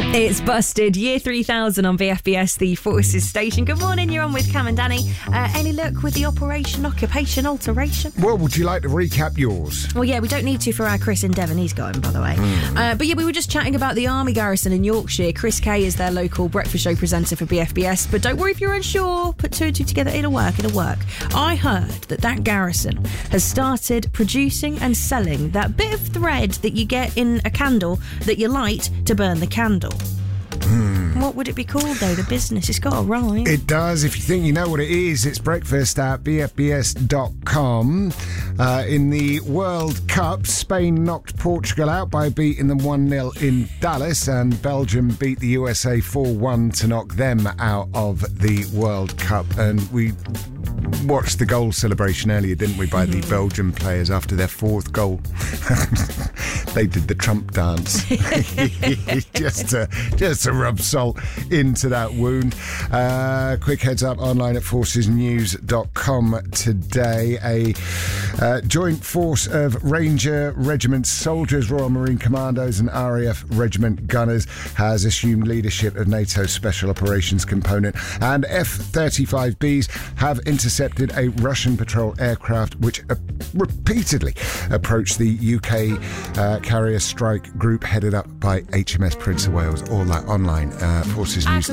It's Busted, year 3000 on VFBS, the Forces station. Good morning, you're on with Cam and Danny. Any luck with the occupation alteration? Well, would you like to recap yours? Well, yeah, we don't need to for our Chris in Devon. He's going, by the way. But yeah, we were just chatting about the Army Garrison in Yorkshire. Chris Kay is their local breakfast show presenter for BFBS. But don't worry if you're unsure. Put two and two together. It'll work. I heard that garrison has started producing and selling that bit of thread that you get in a candle that you light to burn the candle. What would it be called, though? The business? It's got a rhyme. It does. If you think you know what it is, it's breakfast at bfbs.com. In the World Cup, Spain knocked Portugal out by beating them 1-0 in Dallas, and Belgium beat the USA 4-1 to knock them out of the World Cup. And we watched the goal celebration earlier, didn't we, by the Belgian players after their fourth goal. They did the Trump dance just to rub salt into that wound. Quick heads up online at forcesnews.com today. A joint force of Ranger Regiment soldiers, Royal Marine Commandos and RAF Regiment gunners has assumed leadership of NATO's Special Operations Component, and F-35Bs have intercepted a Russian patrol aircraft which repeatedly approached the UK carrier strike group headed up by HMS Prince of Wales. All that online, Forces News.